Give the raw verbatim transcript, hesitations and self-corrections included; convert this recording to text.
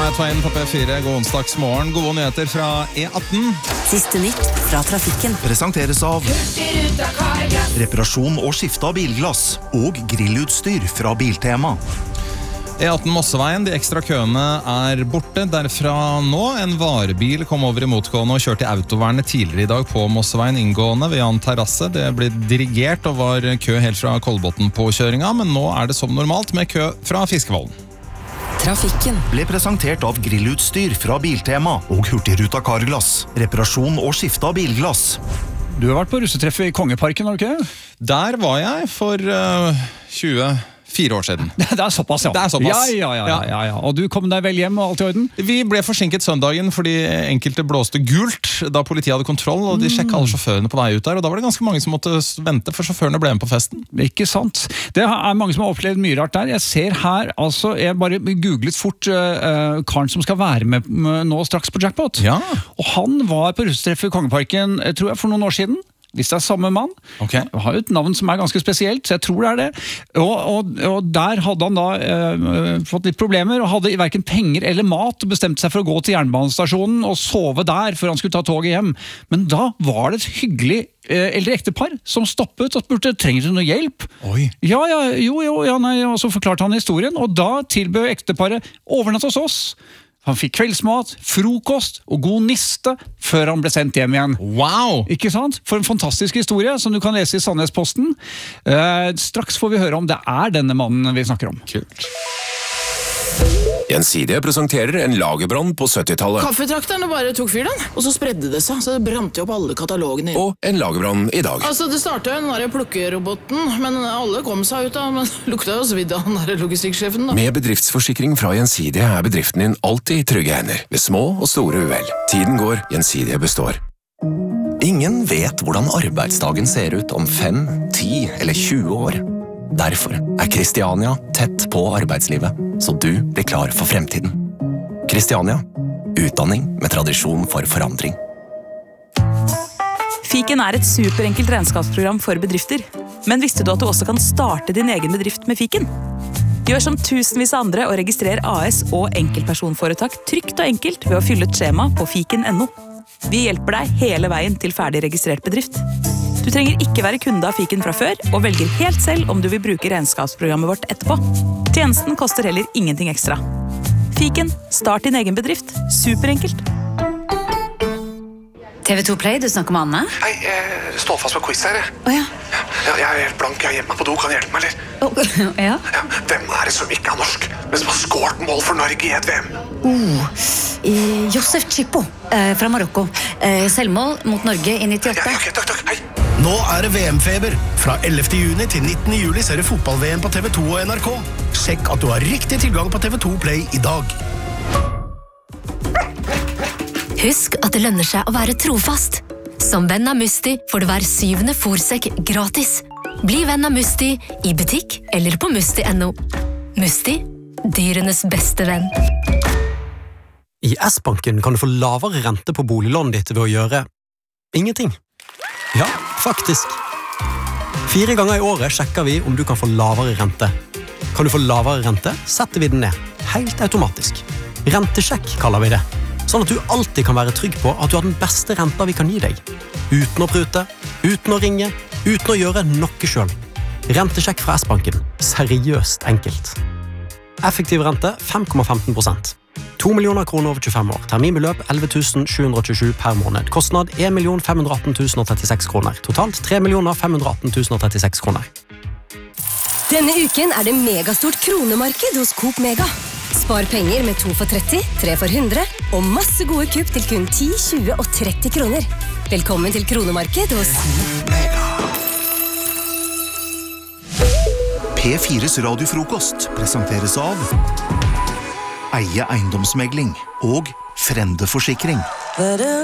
Shania Twain på P fire, god onsdagsmorgen. Gode nyheter fra E atten. Siste nytt fra trafikken. Presenteres av reparasjon og skifte av bilglass og grillutstyr fra Biltema. E atten Mosseveien, de ekstra køene er borte derfra nå. En varebil kom over i motgående og kjørte i autovernet tidligere i dag på Mosseveien inngående ved Jan Terrasse. Det ble dirigert og var kø helt fra Kolbotn på kjøringa, men nå er det som normalt med kø fra Fiskevollen. Trafikken Ble presentert av grillutstyr fra Biltema og Hurtigruta Carglass. Reparasjon og skifte av bilglass. Du har vært på russetreffet i Kongeparken, har du ikke? Der var jeg for uh, tjuefire år siden. Det er såpass, ja. Det er såpass. Ja, ja, ja, ja, ja, ja. Og du kom deg vel hjem og alt i orden? Vi ble forsinket søndagen fordi enkelte blåste gult da politiet hadde kontroll, og de sjekket alle sjåførene på vei ut der, og da var det ganske mange som måtte vente, for sjåførene ble med på festen. Ikke sant. Det er mange som har opplevd mye rart der. Jeg ser her, altså, jeg bare googlet fort uh, karen som skal være med nå straks på Jackpot. Ja. Og han var på russetreffet i Kongeparken, tror jeg, for noen år siden. Hvis det er samme mann. Okay. Han har jo et navn som er ganske spesielt, så jeg tror det er det. Og, og, og der hadde han da eh, fått litt problemer, og hadde hverken penger eller mat, og bestemte seg for å gå til jernbanestasjonen og sove der, før han skulle ta toget hjem. Men da var det et hyggelig eh, eldre ektepar som stoppet og spurte, trenger du noe hjelp? Oi. Ja, ja, jo, jo, ja, nei, og så forklarte han historien, og da tilbød ekteparet overnatt hos oss. Han fikk kveldsmat, frokost og god niste før han ble sendt hjem igjen. Wow! Ikke sant? For en fantastisk historie som du kan lese i Sandnesposten. Eh, straks får vi høre om det er denne mannen vi snakker om. Kult. Gjensidige presenterer en lagerbrann på syttitallet. Kaffetrakterne bare tok fyr den, og så spredde det seg, så det brant jo opp alle katalogene. Og en lagerbrann i dag. Altså, det startet jo den der plukkeroboten, men alle kom seg ut da, men lukta jo svidd av den der logistikksjefen da. Med bedriftsforsikring fra Gjensidige er bedriften din alltid i trygge hender, ved små og store uhell. Tiden går, Gjensidige består. Ingen vet hvordan arbeidsdagen ser ut om fem, ti eller tjue år. Derfor er Kristiania tett på arbeidslivet, så du blir klar for fremtiden. Kristiania, utdanning med tradisjon for forandring. Fiken er et superenkelt regnskapsprogram for bedrifter. Men visste du at du også kan starte din egen bedrift med Fiken? Gjør som tusenvis av andre og registrer A S og enkeltpersonforetak trygt og enkelt ved å fylle et skjema på fiken punktum no. Vi hjelper deg hele veien til ferdig registrert bedrift. Du trenger ikke være kunde av Fiken fra før, og velger helt selv om du vil bruke regnskapsprogrammet vårt etterpå. Tjenesten koster heller ingenting ekstra. Fiken, start din egen bedrift. Superenkelt. T V to Play, du snakker med Anne? Hei, jeg står fast på quiz her, jeg. Åja. Ja, jeg er helt blank, jeg er hjemme på do, kan du hjelpe meg, eller? Oh, ja? Ja, hvem er det som ikke er norsk, men som har skåret mål for Norge i et V M? Oh, eh, Josef Chippo, eh, fra Marokko. Eh, selvmål mot Norge i nittiåtte. Ja, ok, takk, takk, hei. Nå er det V M-feber. Fra ellevte juni til nittende juli ser du fotball-V M på T V to og N R K. Sjekk at du har riktig tilgang på T V to Play i dag. Husk at det lønner seg å være trofast. Som venn av Musti får du hver syvende fôrsekk gratis. Bli venn av Musti i butikk eller på musti punktum no. Musti, dyrenes beste venn. I S-banken kan du få lavere rente på boliglånet ditt ved å gjøre ingenting. Ja, faktisk. Fire ganger i året sjekker vi om du kan få lavere rente. Kan du få lavere rente, setter vi den ned. Helt automatisk. Rentesjekk kaller vi det. Sånn at du alltid kan være trygg på at du har den beste renta vi kan gi deg. Uten å prute, uten å ringe, uten å gjøre noe selv. Rentesjekk fra S-banken. Seriøst enkelt. Effektiv rente fem komma femten prosent. to millioner kroner over tjuefem år. Terminbeløp elleve tusen sju hundre tjuesju per måned. Kostnad en million fem hundre atten tusen trettiseks kroner. Totalt tre millioner fem hundre atten tusen trettiseks kroner. Denne uken er det megastort kronemarked hos Coop Mega. Spar penger med to for tretti, tre for hundre, og masse gode kupp til kun ti, tjue og tretti kroner. Velkommen til kronemarked hos P fires radiofrokost presenteres av Eie eiendomsmegling og Frende Forsikring.